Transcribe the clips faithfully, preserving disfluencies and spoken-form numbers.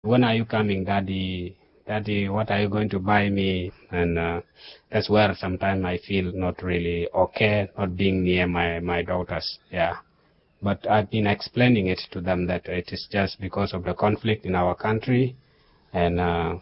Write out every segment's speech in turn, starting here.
When are you coming, Daddy? Daddy, what are you going to buy me? And uh, that's where sometimes I feel not really okay, not being near my, my daughters. Yeah. But I've been explaining it to them that it is just because of the conflict in our country, and uh,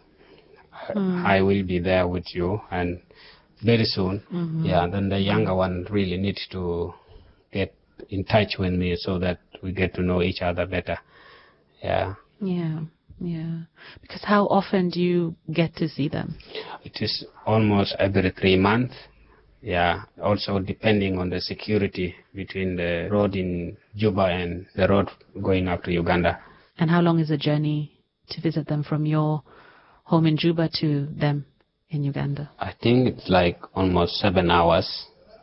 mm. I will be there with you, and very soon. Mm-hmm. Yeah, then the younger one really needs to get in touch with me so that we get to know each other better. Yeah. Yeah, yeah. Because how often do you get to see them? It is almost every three months. Yeah, also depending on the security between the road in Juba and the road going up to Uganda. And how long is the journey to visit them from your home in Juba to them in Uganda? I think it's like almost seven hours.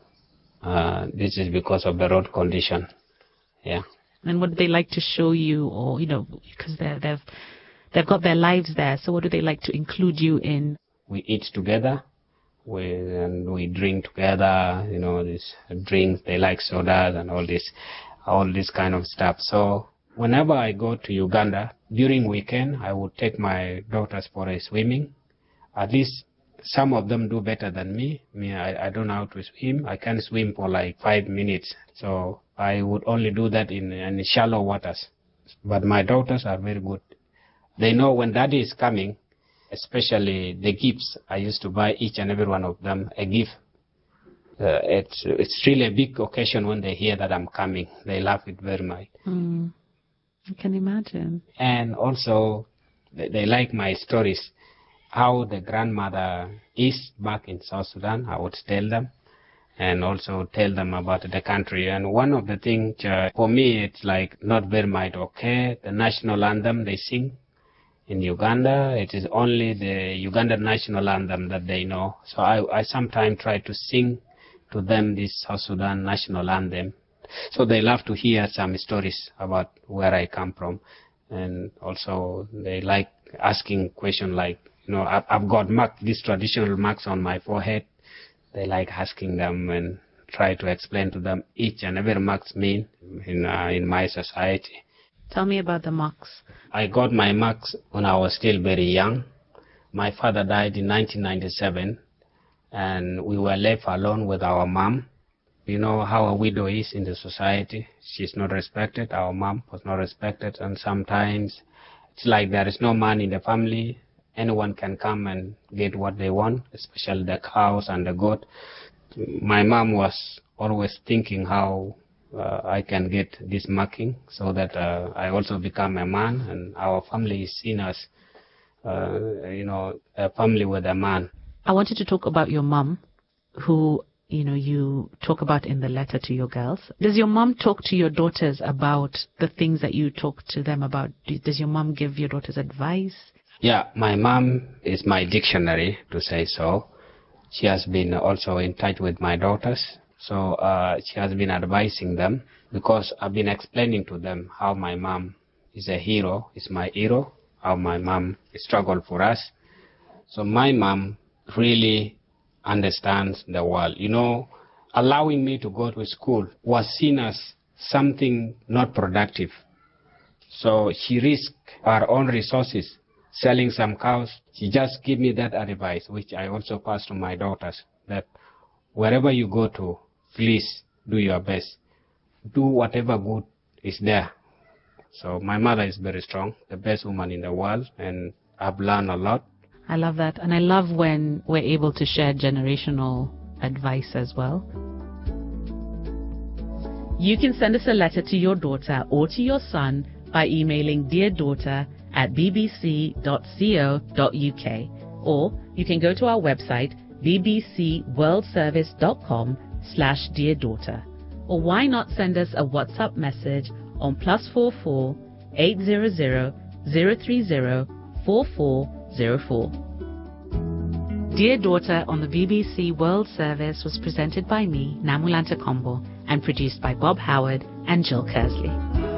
Uh, this is because of the road condition. Yeah. And what do they like to show you, or, you know, because they've, they've got their lives there, so what do they like to include you in? We eat together. We, and we drink together, you know, these drinks, they like sodas and all this, all this kind of stuff. So whenever I go to Uganda, during weekend, I would take my daughters for a swimming. At least some of them do better than me. Me, I, I don't know how to swim. I can swim for like five minutes. So I would only do that in, in shallow waters. But my daughters are very good. They know when Daddy is coming, especially the gifts. I used to buy each and every one of them a gift. Uh, it's it's really a big occasion when they hear that I'm coming. They love it very much. Mm, I can imagine. And also, they, they like my stories. How the grandmother is back in South Sudan, I would tell them. And also tell them about the country. And one of the things, uh, for me, it's like not very much okay. The national anthem they sing in Uganda, it is only the Ugandan national anthem that they know. So I, I sometimes try to sing to them this South Sudan national anthem. So they love to hear some stories about where I come from. And also they like asking questions like, you know, I've, I've got mark, these traditional marks on my forehead. They like asking them and try to explain to them each and every marks mean in, uh, in my society. Tell me about the marks. I got my marks when I was still very young. My father died in nineteen ninety-seven, and we were left alone with our mom. You know how a widow is in the society. She's not respected. Our mom was not respected, and sometimes it's like there is no man in the family. Anyone can come and get what they want, especially the cows and the goat. My mom was always thinking how Uh, I can get this marking so that uh, I also become a man, and our family is seen as, uh, you know, a family with a man. I wanted to talk about your mom, who, you know, you talk about in the letter to your girls. Does your mom talk to your daughters about the things that you talk to them about? Does your mom give your daughters advice? Yeah, my mom is my dictionary, to say so. She has been also in touch with my daughters. So uh, she has been advising them, because I've been explaining to them how my mom is a hero, is my hero, how my mom struggled for us. So my mom really understands the world. You know, allowing me to go to school was seen as something not productive. So she risked her own resources, selling some cows. She just gave me that advice, which I also pass to my daughters, that wherever you go to, please do your best. Do whatever good is there. So my mother is very strong, the best woman in the world, and I've learned a lot. I love that. And I love when we're able to share generational advice as well. You can send us a letter to your daughter or to your son by emailing dear daughter at b b c dot co dot u k, or you can go to our website b b c world service dot com slash dear daughter, or why not send us a WhatsApp message on plus four four eight zero zero zero three zero four four zero four. Dear Daughter on the B B C World Service was presented by me, Namulanta Kombo, and produced by Bob Howard and Jill Kersley.